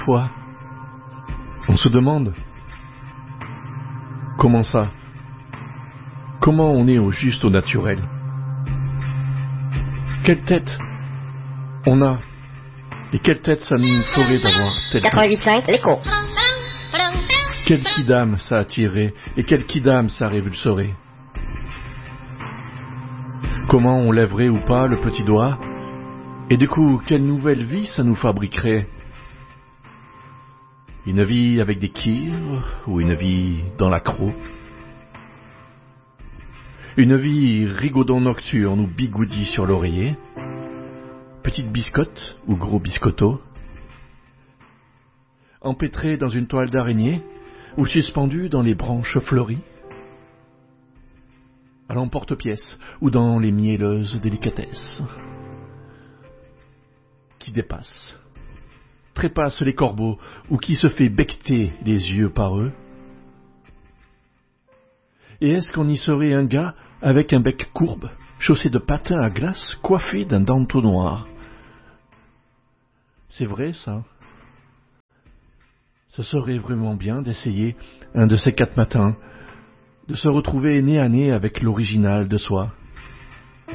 Fois, on se demande comment ça, comment on est au juste au naturel. Quelle tête on a et quelle tête ça nous ferait d'avoir telle tête. 88.5, l'écho. Quel kidam ça attirerait et quel kidam ça révulserait. Comment on lèverait ou pas le petit doigt et du coup quelle nouvelle vie ça nous fabriquerait. Une vie avec des kirs ou une vie dans l'accro. Une vie rigaudon nocturne ou bigoudi sur l'oreiller. Petite biscotte ou gros biscotto. Empêtrée dans une toile d'araignée ou suspendue dans les branches fleuries. À l'emporte-pièce ou dans les mielleuses délicatesses. Qui dépasse, trépasse les corbeaux ou qui se fait becqueter les yeux par eux. Et est-ce qu'on y serait un gars avec un bec courbe, chaussé de patins à glace, coiffé d'un manteau noir? C'est vrai ça. Ce serait vraiment bien d'essayer un de ces 4 matins, de se retrouver nez à nez avec l'original de soi.